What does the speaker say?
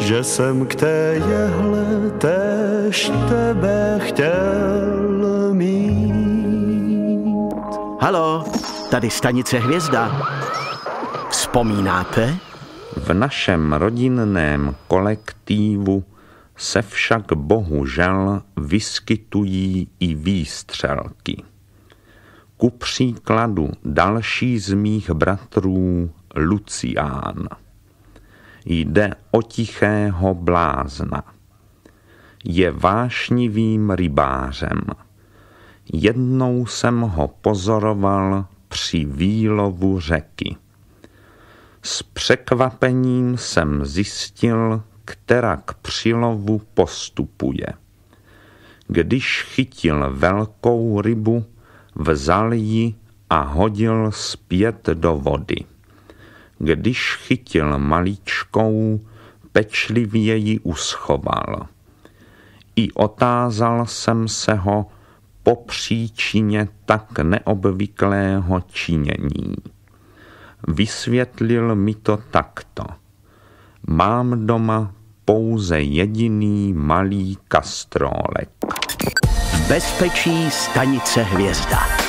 že jsem k té jehle též tebe chtěl mít. Haló, tady stanice Hvězda. Vzpomínáte? V našem rodinném kolektivu se však bohužel vyskytují i výstřelky. Ku příkladu další z mých bratrů Lucián. Jde o tichého blázna. Je vášnivým rybářem. Jednou jsem ho pozoroval při výlovu řeky. S překvapením jsem zjistil, kterak při lovu postupuje. Když chytil velkou rybu, vzal ji a hodil zpět do vody. Když chytil maličkou, pečlivě ji uschoval. I otázal jsem se ho po příčině tak neobvyklého činění. Vysvětlil mi to takto. Mám doma pouze jediný malý kastrólek. V bezpečí stanice Hvězda.